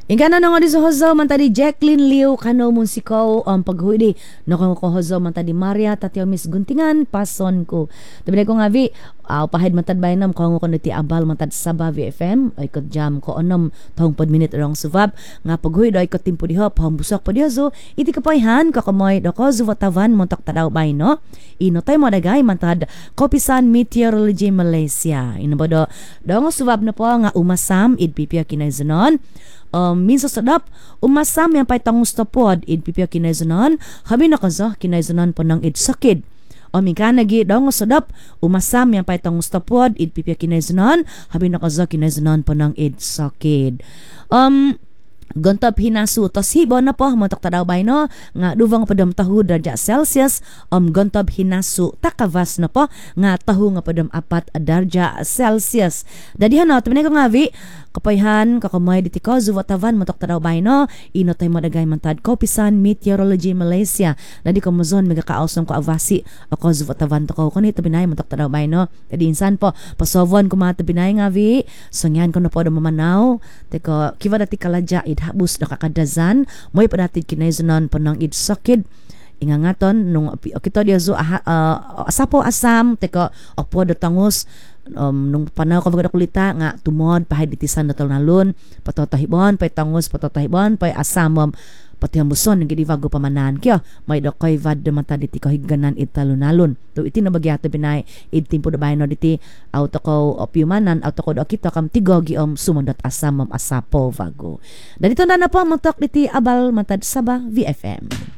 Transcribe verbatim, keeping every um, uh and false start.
Ingkana na nga di sa hozo man tadi Jacqueline Liu kano musikaw ang um, paghuidi no kang ko hozo man tadi Maria tatyo Miss Guntingan pason ko. Tabi ko nga vi aw uh, pahid man tad baynam ko ko ti abal man tad Sabah V F M ay ko jam ko onom tong pod minute rong subab nga paghuidi ay ko timpo diha pambusak pa diha so iti kapayhan ka kamoy do ko zuwatavan montok tadaw bay no. Ino tay mo dagay man tad Kopisan Meteorology Malaysia. Ino bodo dong subab na po nga umasam id pipia kinaizanon. Um, minsan sadap umasam yang pay tangus tapod id pipia kinaizanon habi na kaza kinaizanon po ng id sakid o mika nagi dong sadap umasam yang pay tangus tapod id pipia kinaizanon habi na kaza kinaizanon po ng id sakid. um Gontab hinasu tos hibo na po matok tadaw bay no nga duvang padam tahu derajat Celsius um gontab hinasu takavas na po nga tahu nga padam apat derajat Celsius. Dadi hano tabi ko nga vi kapayhan kakamay diti ko zuwatavan matok tadaw bay no ino tay madagay mantad Kopisan Meteorology Malaysia. Dadi ko mozon mega kaawsom ko avasi ako zuwatavan to ko kani tabi nay matok tadaw bay no. Dadi insan po pasovon ko mga tabi nay nga vi sangyan ko na po mamanaw teko kiwa dati kalaja habus nakakadazan mo'y padatid kinaizanon panang id sakid ingangaton nung kita dia zo uh, asapo asam teko opo datangos um, nung panaw ko magada kulita nga tumod pahid ditisan natol nalun patotahibon pay tangos patotahibon pay asamom pati hamuson ng gidivago pamanan kyo may do koy vad mata diti ko higganan italunalon to iti na bagyato binay id timpo da bayno diti auto ko opyumanan auto ko do kita kam tigogi om sumondot asam asapo vago. Dali to na na po matok diti abal matad Sabah V F M.